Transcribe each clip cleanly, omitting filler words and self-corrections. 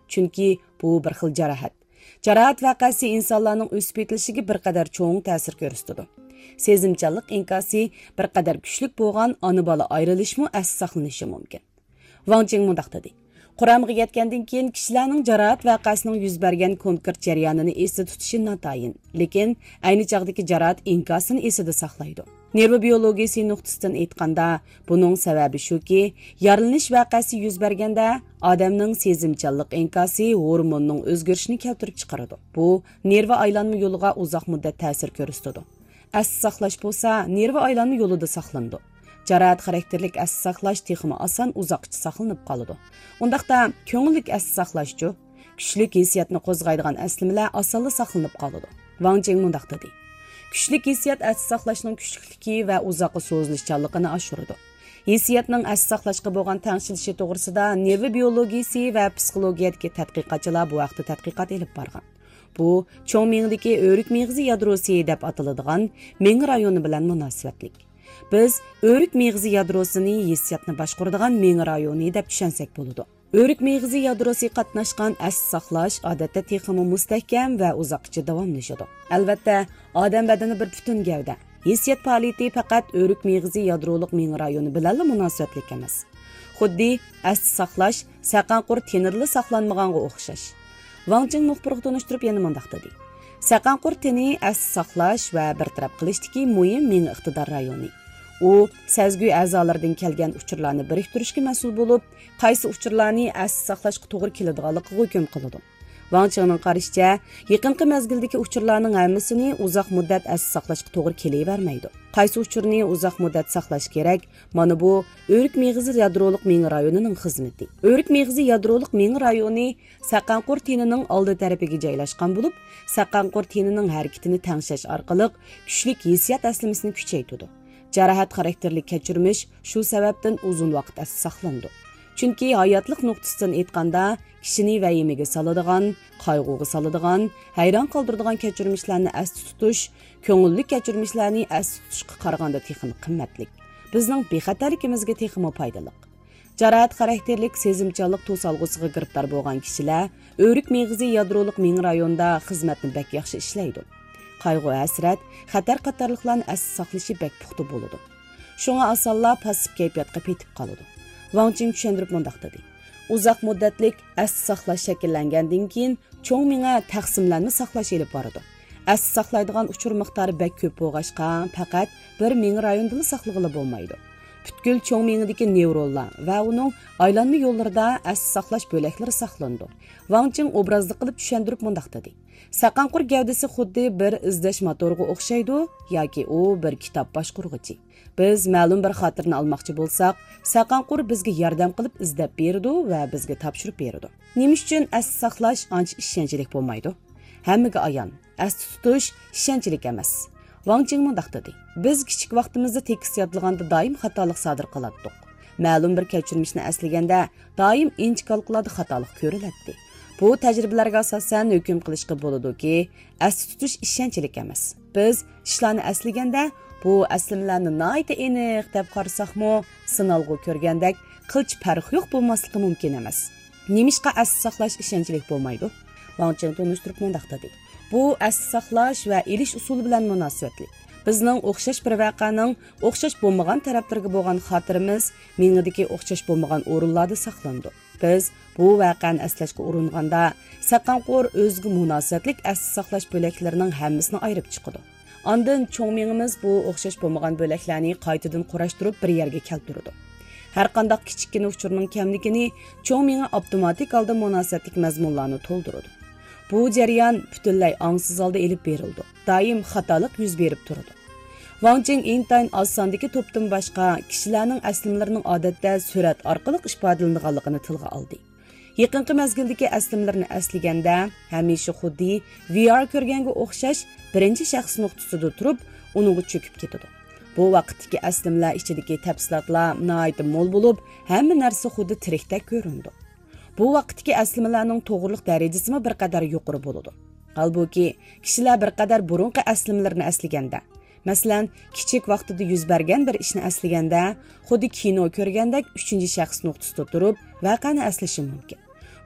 Chunki bu bir xil jarohat. Jarohat vaqasi insonlarning o'sib yetilishiga bir qadar cho'ng ta'sir ko'rsatadi. Sezimchanlik inkosi bir qadar kuchli bo'lgan ona bola ayrilishmi asli saqlanishi mumkin. Wang Jing mundaq dedi. Quramga yetgandan keyin kishilarning jarohat vaqasining yuz bergan konkret jarayonini esda tutishi notayin, lekin ayni chog'dagi jarohat inkosini esida saqlaydi. Nerv biologiyasi nuqtasidan aytganda, buning sababi shuki, yaralanish vaqasi yuz berganda odamning sezimchanlik inkosi hormonning o'zgarishini keltirib chiqaradi. Bu nerv aylanma yo'liga uzoq muddat ta'sir ko'rsatadi. Asli saqlash bo'lsa, nerv aylanma yo'lida saqlanadi. Jarohat xarakterlik asli saqlash texmi oson uzoqcha saqlanib qoladi. Undaqda ko'ngillik asli saqlashchi kuchli hissiyatni qo'zg'aydigan aslimalar osonla saqlanib qoladi. Wang Jing mundaq dedi. Kuchli hissiyat asli saqlashning kuchliligi va uzoqqa so'zlashchanligini oshiradi. Hissiyatning asli saqlashga bo'lgan tangshilishi to'g'risida nerv biologiyasi va psixologiyadagi tadqiqotchilar bu vaqtda tadqiqot olib borgan. Bu cho'ng miyadagi o'rik miyig'izi yadrosi deb ataladigan miya rayoni bilan munosabatlik. Biz o'rik miyig'izi yadrosini hissiyatni boshqaradigan miya rayoni deb tushunsak bo'ladi. O'rik miyig'izi yadrosi qatnashgan asli saqlash odatda texmi mustahkam va uzoqcha davomlashadi. Albatta, odam badani bir butun gavda. Hissiyat faoliyati faqat o'rik miyig'izi yadroliq miya rayoni bilan munosabatlik emas. Xuddi asli saqlash saqanqur tenirli saqlanmaganga o'xshash. Wang Jing muxbirga tunishtirib yana mundaq dedi. Saqanqur teni asli saqlash va bartaraf qilishdagi muhim miya iqtidor rayoni. U sezgi a'zolaridan kelgan uchurlarni biriktirishga mas'ul bo'lib, qaysi uchurlarni asli saqlashga to'g'ri keladiganligiga hukm qiladi. Wang Jingning qarashicha, yaqinqi mezgildagi uchurlarning hammasini uzoq muddat asli saqlashga to'g'ri kelavermaydi. Qaysi uchurni uzoq muddat saqlash kerak? Mana bu o'rik miyig'izi yadroliq miya rayonining xizmati. O'rik miyig'izi yadroliq miya rayoni saqanqur tenining oldi tarafiga joylashgan bo'lib, saqanqur tenining harakatini tangshash orqali kuchli hissiyat aslamasini kuchaytiradi. Jarohat xarakterli kechirmish shu sababdan uzun vaqt asli saqlandi. Chunki hayotlik nuqtasidan aytganda, kishini vahimaga soladigan, qayg'uga soladigan, hayron qoldiradigan kechirmishlarni asli tutish, ko'ngilli kechirmishlarni asli tutishga qaraganda texmi qimmatli. Bizning bexatarligimizga texmi foydali. Jarohat xarakterlik sezimchanlik to'solg'usiga giribdor bo'lgan kishilar o'rik miyig'izi yadroliq miya rayonida xizmatni bak yaxshi ishlaydi. Qayg'u, hasrat, xatar qatorliqlarni asli saqlashi bak puxta bo'ladi. Shunga osonlar passiv kayfiyatga petib qoladi. Wang Jing tushuntirib mundaq dedi. Uzoq muddatlik asli saqlash shakllangandan keyin cho'ng miya taqsimlarni saqlash elib boradi. Asli saqlaydigan uchur miqdori bak ko'p bo'lg'achqa, faqat bir miya rayonida saqlag'ili bo'lmaydi. Butkul cho'ng miyadagi nevronlar va uning aylanma yo'llarida asli saqlash bo'laklari saqlanadi. Wang Jing obrazli qilib tushuntirib mundaq dedi. Saqanqur gavdasi xuddi bir izlash motoriga o'xshaydi yoki u bir kitob boshqarg'ichi. Biz ma'lum bir xotirni olmoqchi bo'lsak, saqanqur bizga yordam qilib izlab beradi va bizga topshirib beradi. Nima uchun asli saqlash ancha ishonchli bo'lmaydi? Hammaga ayon, asli tutish ishonchli emas. Wang Jing mundaq dedi. Biz kichik vaqtimizda tekis yodlaganda doim xatolik sodir qilardik. Ma'lum bir kechirmishni aslaganda doim inchikoliklarda xatolik ko'riladi. Bu tajribalarga asosan hukm qilishga bo'ladiki, asli tutish ishonchli emas. Biz ishlarni aslaganda bu aslimlarni noyta aniq deb qarasaqmi, sinalg'u ko'rgandek qilch farq yo'q bo'lmasligi mumkin emas. Nemishqa asli saqlash ishonchli bo'lmaydi? Wang Jing tunishtirib mundaq dedi. Bu asli saqlash va elish usuli bilan munosabatli. Bizning o'xshash bir voqeaning o'xshash bo'lmagan taraflarga bo'lgan xotirimiz miyadagi o'xshash bo'lmagan o'rinlarda saqlandi. Biz bu voqeani aslashga uringanda saqanqur o'ziga munosabatlik asli saqlash bo'laklarining hammasini ayirib chiqadi. Ondan cho'ng miyamiz bu o'xshash bo'lmagan bo'laklarni qaytadan qurashtirib bir yerga keltiradi. Har qanday kichikina uchurning kamligini cho'ng miya avtomatik holda munosabatlik mazmunlarni to'ldiradi. Bu jarayon butunlay ongsiz holda elib berildi. Doim xatolik yuz berib turadi. Wang Jing intayin oz sondagi to'pdan boshqa kishilarning aslimlarining odatda surat orqali ifodalanganligini tilga oldi. Yaqinqi mezgildagi aslimlarni aslaganda hamisha xuddi VR ko'rganga o'xshash birinchi shaxs nuqtasida turib, uningga cho'kib ketadi. Bu vaqtdagi aslimlar ichidagi tafsilotlar nihoyat mo'l bo'lib, hamma narsa xuddi tirikdek ko'rindi. Bu vaqtdagi aslimalarning to'g'rilik darajasi bir qadar yuqori bo'ladi. Halbuki kishilar bir qadar burunqi aslimlarni aslaganda, masalan, kichik vaqtida yuz bergan bir ishni aslaganda, xuddi kino ko'rgandek 3-shaxs nuqtasida turib, voqeani aslashi mumkin.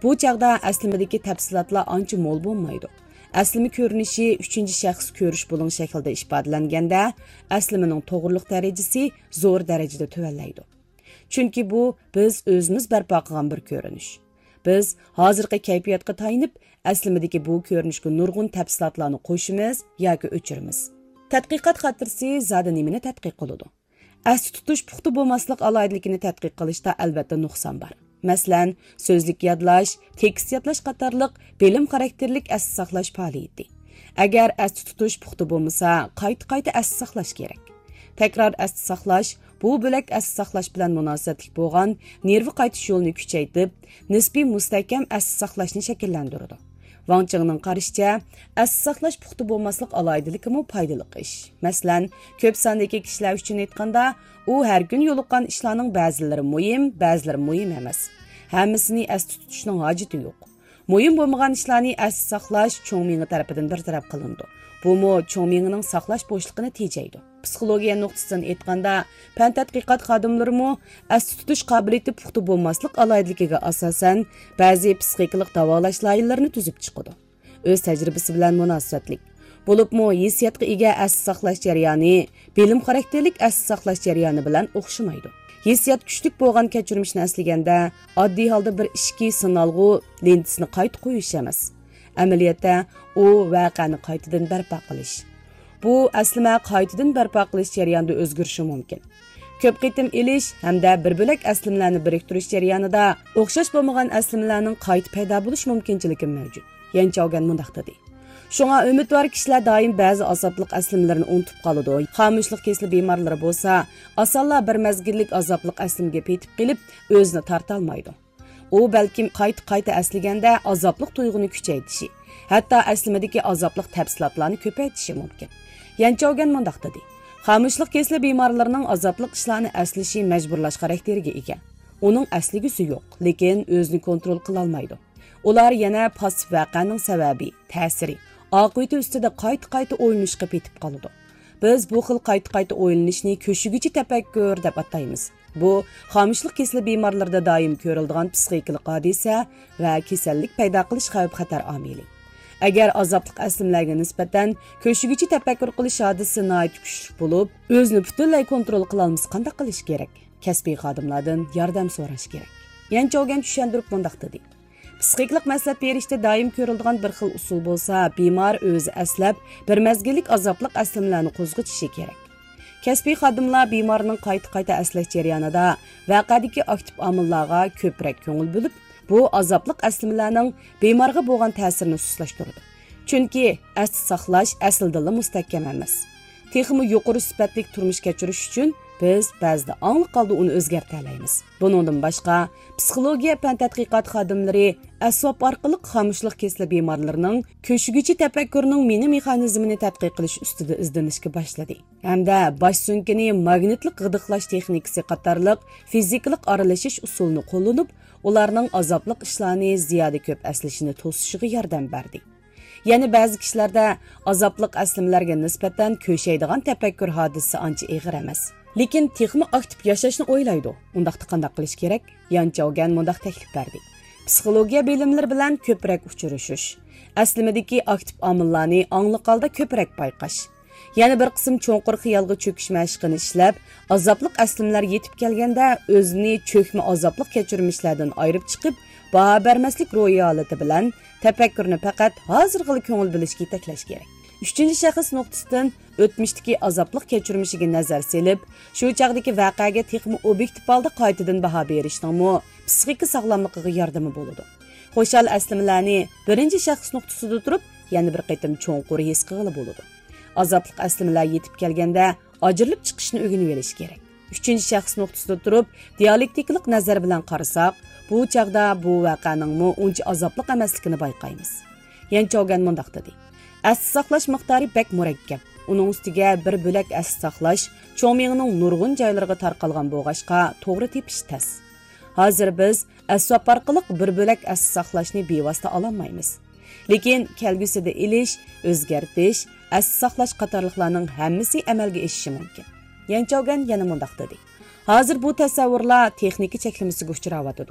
Bu chaqda aslimidagi tafsilotlar ancha mo'l bo'lmaydi. Aslimi ko'rinishi 3-shaxs ko'rish bo'ling shaklda ifodalanganda, aslimining to'g'riliq darajasi zo'r darajada tuvallaydi. Chunki bu biz o'zimiz barpo qilgan bir ko'rinish. Biz hozirgi kayfiyatga tayinib, aslimidagi bu ko'rinishga nurg'un tafsilotlarni qo'shimiz yoki o'chiramiz. Tadqiqot xotirasi zada nimani tadqiq qiladi? Asli tutish puxta bo'lmaslik alohidligini tadqiq qilishda albatta nuqson bor. Masalan, so'zlik yodlash, tekst yodlash qatorliq bilim xarakterlik asli saqlash faoliyati. Agar asli tutish puxta bo'lmasa, qayta asli saqlash kerak. Takror asli saqlash bu bo'lak asli saqlash bilan munosabatli bo'lgan nervi qaytish yo'lini kuchaytirib, nisbiy mustahkam asli saqlashni shakllantiradi. Wang Chengning qarashicha, asli saqlash puxta bo'lmaslik aloyidiligimi foydali ish. Masalan, ko'p sondagi kishilar uchun aytganda, u har kun yo'liqqan ishlarning ba'zilari muhim, ba'zilari muhim emas. Hammasini asli tutishning hojati yo'q. Muhim bo'lmagan ishlarni asli saqlash cho'ng miya tarafidan bartaraf qilindi. Bu cho'ng miyaning saqlash bo'shligini tejaydi. Psixologiya nuqtasidan aytganda, fan tadqiqot xodimlarimi asli tutish qobiliyati puxta bo'lmaslik alohidligiga asosan ba'zi psixikalik davolash loyihalarini tuzib chiqadi. O'z tajribasi bilan munosabatlik. Bo'libmi hissiyotga ega asli saqlash jarayoni bilim xarakterlik asli saqlash jarayoni bilan o'xshamaydi. Hissiyot kuchlik bo'lgan kechirishni aslaganda oddiy holda bir ishki sinalg'u lentisini qayta qo'yish emas. Amaliyotda u voqeani qaytadan barpo qilish. Bu aslima qaytadan barpo qilish jarayonida o'zgarishi mumkin. Ko'p qitim elish hamda bir bo'lak aslimlarni biriktirish jarayonida o'xshash bo'lmagan aslimlarning qayta paydo bo'lish mumkinchiligi mavjud. Yanchogan mundaq dedi. Shunga umidvor kishilar doim ba'zi azobliq aslimlarni unutib qoladi. Xomushlik kesli bemorlari bo'lsa, asonlar bir mazgillik azobliq aslimga petib qilib, o'zini torta olmaydi. U balkim qayta aslaganda azobliq tuyg'uni kuchaytirishi, hatto aslimadagi azobliq tafsilotlarni ko'paytirishi mumkin. Yanchogan mundaq dedi. Xomushlik kesli bemorlarining azobliq ishlarni aslashi majburlash xarakteriga ega. Uning asligisi yo'q, lekin o'zini kontrol qila olmaydi. Ular yana passiv voqeaning sababi, ta'siri, oqibati ustida qayta o'ylanishga petib qoladi. Biz bu xil qayta o'ylanishni ko'shigichi tafakkur deb ataymiz. Bu xomushlik kesli bemorlarda doim ko'riladigan psixikalik hodisa va kasallik paydo qilish xavf-xatar omili. Agar azobliq aslimlarga nisbatan ko'shigichi tafakkur qilish hodisasi nihoyat kuchli bo'lib, o'zini butunlay kontrol qila olmasa qanday qilish kerak? Kasbiy xodimlardan yordam so'rash kerak. Yanchogan tushuntirib mundaq dedi. Psixiklik maslahat berishda doim ko'riladigan bir xil usul bo'lsa, bemor o'zi aslab bir mazgillik azobliq aslimlarni qo'zg'atishi kerak. Kasbiy xodimlar bemorning qayta aslash jarayonida voqeadagi aktiv omillarga ko'proq ko'ngil bo'lib, bu azobliq aslimlarning bemorga bo'lgan ta'sirini suslashtiradi. Chunki asli saqlash aslida mustahkam emas. Texmi yuqori sifatli turmush kechirish uchun biz ba'zida ongli qoldi uni o'zgartira olamiz. Buningdan boshqa psixologiya fan tadqiqot xodimlari asbob orqali xomushlik kesli bemorlarning ko'shigichi tafakkurining meni mexanizmini tadqiq qilish ustida izlanishga boshladi. Hamda bosh sunkini magnitlik g'idiqlash texnikasi qatorliq fizikalik aralashish usulini qo'llanib, ularning azobliq ishlarni ziyoda ko'p aslashini to'sishiga yordam berdi. Ya'ni ba'zi kishilarda azobliq aslimlarga nisbatan ko'shaydigan tafakkur hodisasi ancha ig'ir emas. Lekin texmi aktiv yashashni o'ylaydi. Undaqda qanday qilish kerak? Yanchogan mundaq taklif berdi. Psixologiya bilimlari bilan ko'proq uchrashish, aslimidagi aktiv omillarni ongli holda ko'proq payqash. Yana bir qism cho'nqur xiyolga cho'kish mashqini ishlab, azobliq aslimlar yetib kelganda o'zini cho'kma azobliq kechirmishlardan ayirib chiqib, baho bermaslik ro'yi holati bilan tafakkurni faqat hozirg'ili ko'ngil bilishga yetaklash kerak. 3-shaxs nuqtasidan o'tmishdagi azobliq kechirmishiga nazar selib, shu chaqdagi voqeaga texmi obyektiv holda qaytadan baho berishning psixika sog'lomligiga yordami bo'ladi. Xo'shal aslimlarni 1-shaxs nuqtasida turib, yana bir qaytim cho'nqur his qilg'ili bo'ladi. Azobliq aslimlar yetib kelganda ajrilib chiqishni o'rganib olish kerak. 3-shaxs nuqtasida turib, dialektiklik nazar bilan qarasak, bu chaqda bu voqeaning uncha azobliq emasligini bayqaymiz. Yanchogan mundaq dedi. Asli saqlash miqdori bek murakkab. Uning ustiga bir bo'lak asli saqlash cho'ng miyaning nurg'un joylariga tarqalgan bo'lg'ashqa to'g'ri tepish tas. Hozir biz asbob orqali bir bo'lak asli saqlashni bevosita ololmaymiz. Lekin kelgusida ilish, o'zgartish, asli saqlash qatorliqlarning hammasi amalga oshishi mumkin. Yanchogan yana mundaq dedi. Hozir bu tasavvurlar texnika cheklimasiga uchrayotidi.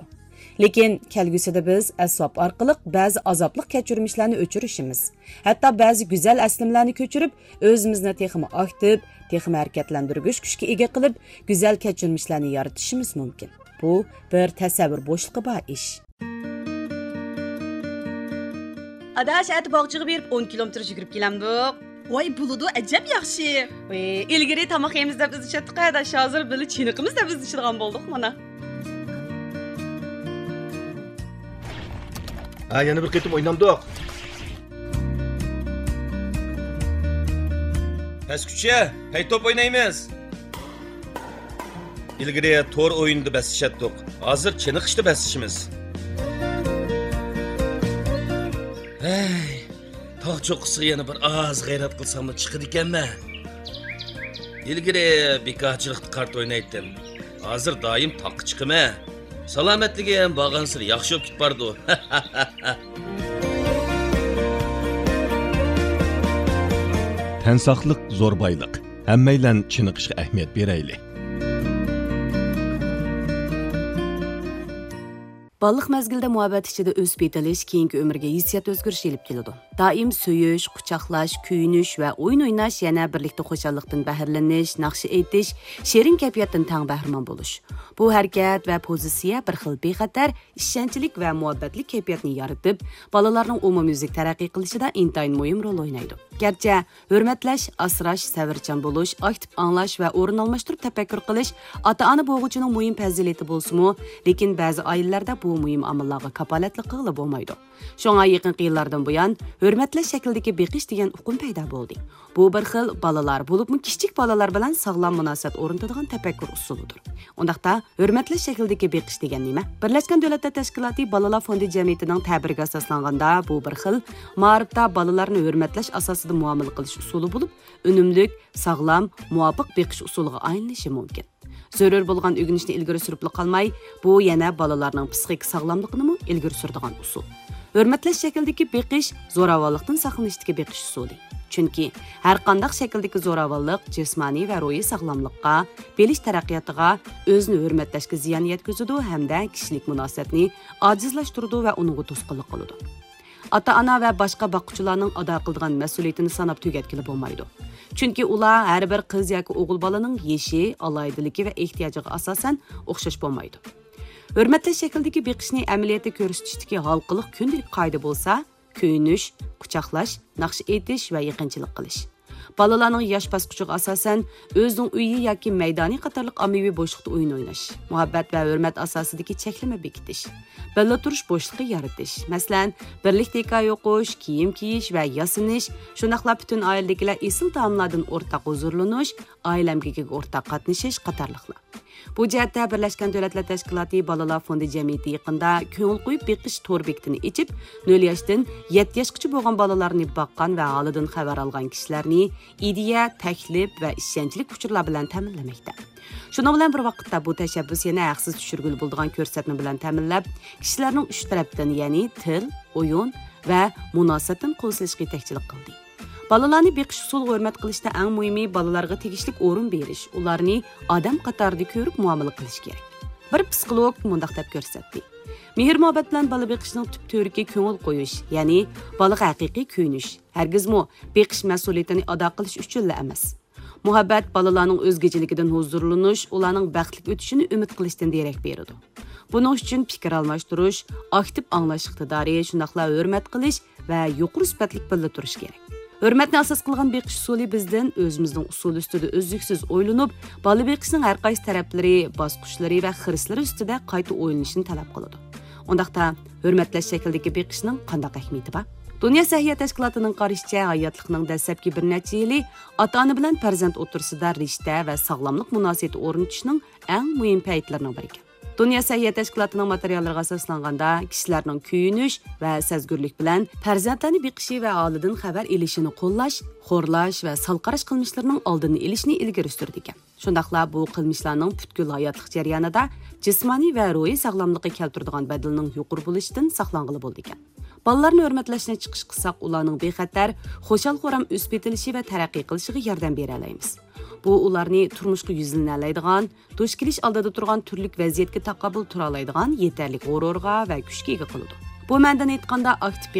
Lekin kelgusida biz asab orqali ba'zi azobli kechirishlarni o'chirishimiz, hatto ba'zi go'zal aslimlarni ko'chirib, o'zimizni texmi aktiv, texmi harakatlantirgich kuchga ega qilib, go'zal kechirishlarni yaratishimiz mumkin. Bu bir tasavvur bo'shliqi bor ish. Adaş ət bağçığı berib 10 kilometr yugurib kelamdik. Voy buludu ajab yaxshi. İlgari tamoq yeymiz deb biz ishlatdik, adaş hozir bili chiniqimiz deb biz ishlatgan boldik mana. Ha, yana bir qitim o'ynamdik. Pastkucha, pay top o'ynaymiz. İlgari to'r o'yinida bas ishlatdik. Hozir chiniqishda bas ishimiz. Hey, tog' cho'qqisiga yana bir oz g'ayrat qilsam chiqadi ekanman. İlgari bekorchilikda kart o'ynaydim. Hozir doim toqqa chiqaman. Salomatligi ham bag'ansir yaxshi bo'lib ketbardi. Tan saqliq zo'r boyliq. Hammaylan chiniqishga ahamiyat beraylik. Balıq məzgildə muhabbət içində öz betiliş keyinki ömürgə hissiyat özgürüş elib kelidi. Daim söyüş, qucaqlaş, kuyuniş və oyun oynaş, yana birlikdə xoşallıqdan bəhrleniş, naqşı aytish, şerin kayfiyatdan tang bəhrman boluş. Bu hərəkət və pozisiya bir xil bexatar, ishonchlik və muhabbatli kayfiyatni yaratib, balalarning umumyüzlik taraqqiy qilishida intayin muhim rol o'ynaydi. Gerçi hürmetlash, asrash, savirchan boluş, aktiv anglash və o'rin almashtirib tafakkur qilish ota-ona bo'g'uchining muhim fazilati bo'lsa-mu, lekin ba'zi oilalarda bu muhim amallarga kapolatlik qilib bo'lmaydi. Shunga yaqin yillardan buyon hurmatlash shaklidagi beqish degan uqum paydo bo'ldi. Bu bir xil balalar bo'libmi kichik balalar bilan sog'lom munosabat o'rnatadigan tafakkur usulidir. Undaqda hurmatlash shaklidagi beqish degan nima? Birlashgan Davlatlar Tashkiloti Balalar fondi jamiyatining ta'biriga asoslanganda bu bir xil ma'rifda balalarni hurmatlash asosida muomala qilish usuli bo'lib, unumlik, sog'lom, muvofiq beqish usuliga aylanishi mumkin. Zarur bo'lgan o'rganishni ilgari surib qolmay, bu yana balalarning psixik sog'lomligini ilgari suradigan usul. Hurmatlash shaklidagi beqish zo'ravonlikdan saqlanishdagi beqish usuli. Chunki har qanday shakldagi zo'ravonlik jismoniy va ruhiy sog'lomlikqa, belish taraqqiyotiga, o'zini hurmatlashga ziyon yetkazadi hamda kishilik munosabatni ojizlashtiradi va uningga to'sqinlik qiladi. Ota-ona va boshqa boquvchilarning ado qilgan mas'uliyatini sanab tugatkili bo'lmaydi. Chunki ular har bir qiz yoki o'g'il bolaning yeshi, aloydiligi va ehtiyojiga asosan o'xshash bo'lmaydi. Hurmatlash shaklidagi beqishni amaliyotda ko'rsatishdagi halqiliq kundalik qoida bo'lsa, kuyinish, quchoqlash, naqsh aytish va yaqinchilik qilish. Balalarning yosh bosqichiga asosan o'zining uyi yoki maydoniy qatorliq ommaviy bo'shliqda o'yin o'ynash, muhabbat va hurmat asosidagi cheklama bekitish, birga turish bo'shlig'i yaratish, masalan, birlikda hikoya o'qish, kiyim kiyish va yasinish, shundoqla butun oiladagilar esil taomlardan o'rtaq huzurlanish, oila amgiga o'rtaq qatnashish qatorliqlar. Bu jihatda Birlashgan Davlatlar Tashkiloti Balalar fondi jamiyati yaqinda ko'ngil qo'yib beqish to'r bekitini ichib, 0 yoshdan 7 yoshgacha bo'lgan balalarni boqqan va holidan xabar olgan kishilarni ideya, taklif va ishonchli uchurlar bilan ta'minlamoqda. Shuning bilan bir vaqtda bu tashabbus yana haqsiz tushirgul bo'lgan ko'rsatma bilan ta'minlab, kishilarning uch tarafdan, ya'ni til, o'yin va munosabatdan qo'zg'ashga yetakchilik qildi. Balalarni beqish usuliga hurmat qilishda eng muhimi balalarga tegishli o'rin berish, ularni odam qatorida ko'rib muomala qilish kerak. Bir psixolog mundaq deb ko'rsatdi. Mehr-muhabbat bilan bola beqishning tub to'riga ko'ngil qo'yish, ya'ni bolaga haqiqiy kuyinish, hargizmi beqish mas'uliyatini ado qilish uchun emas. Muhabbat balalarning o'zgachiligidan huzurlanish, ularning baxtli o'tishini umid qilishdan derak beradi. Buning uchun fikr almashtirish, aktiv anglash iqtidori, shundoqla hurmat qilish va yuqori sifatli birga turish kerak. Hurmatni asos qilgan beqish usuli bizdan o'zimizning usul ustida o'zliksiz o'ylanib, bola beqishning har qaysi taraflari, bosqichlari va xislari ustida qayta o'ylanishni talab qiladi. Undaqda hurmatlash shaklidagi beqishning qanday ahamiyati bor? Dünya Səhiyyə Təşkilatının qarışıca hayatlıqның dəstəbki bir neçə ili ata-ana bilan farzand o'tirsida rishta va sog'lomlik munosabati o'rnatishning eng muhim paytlarini bir ekan. Dünya Səhiyyə Təşkilatının materiallariga asoslanganda kishilarning kuyinish va sezgurlik bilan farzandlarni beqishi va holidan xabar elishini qo'llash, xo'rlash va salqarash qilmishlarining oldini olishni ilgari surdi ekan. Shundaqla bu qilmishlarning butkul hayotlik jarayonida jismoniy va ruhiy sog'lomlikka keltiradigan badalning yuqori bo'lishidan saqlanqili bo'ldi ekan. Balalarni hurmatlashni chiqish qilsak, ularning bexatar, xo'shal-xo'ram o'sib yetilishi va taraqqiy qilishiga yordam bera olamiz. Bu ularni turmushga yuzlanalaydigan, duch kelish oldida turgan turlik vaziyatga taqobil tura oladigan yetarli g'ururga va kuchga ega qiladi. Bu ma'noda aytganda aktiv